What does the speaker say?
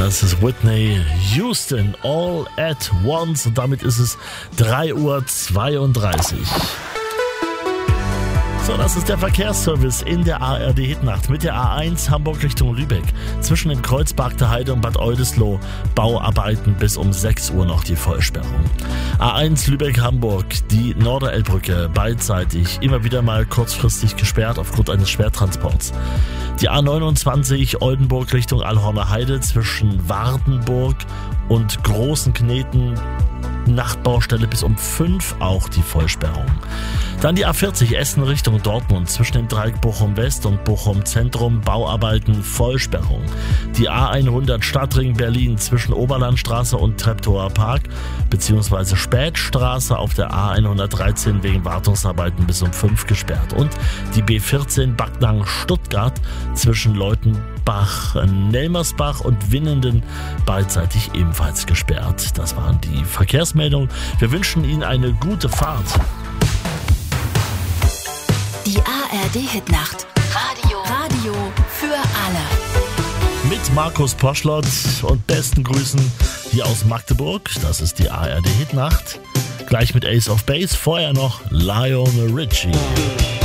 Das ist Whitney Houston, All at Once. Und damit ist es 3:32 Uhr. So, das ist der Verkehrsservice in der ARD Hitnacht mit der A1 Hamburg Richtung Lübeck. Zwischen dem Kreuz Bargter Heide und Bad Oldesloe Bauarbeiten bis um 6 Uhr noch die Vollsperrung. A1 Lübeck-Hamburg, die Norderelbbrücke beidseitig immer wieder mal kurzfristig gesperrt aufgrund eines Schwertransports. Die A29 Oldenburg Richtung Allhorner Heide zwischen Wardenburg und Großen Kneten Nachtbaustelle bis um 5 auch die Vollsperrung. Dann die A40 Essen Richtung Dortmund zwischen dem Dreieck Bochum West und Bochum Zentrum Bauarbeiten Vollsperrung. Die A100 Stadtring Berlin zwischen Oberlandstraße und Treptower Park bzw. Spätstraße auf der A113 wegen Wartungsarbeiten bis um 5 gesperrt. Und die B14 Backnang Stuttgart zwischen Leutenbach, Nelmersbach und Winnenden beidseitig ebenfalls gesperrt. Das waren die Verkehrsmeldungen. Wir wünschen Ihnen eine gute Fahrt. Die ARD Hitnacht. Radio für alle. Mit Markus Poschlott und besten Grüßen hier aus Magdeburg. Das ist die ARD Hitnacht. Gleich mit Ace of Base. Vorher noch Lionel Richie.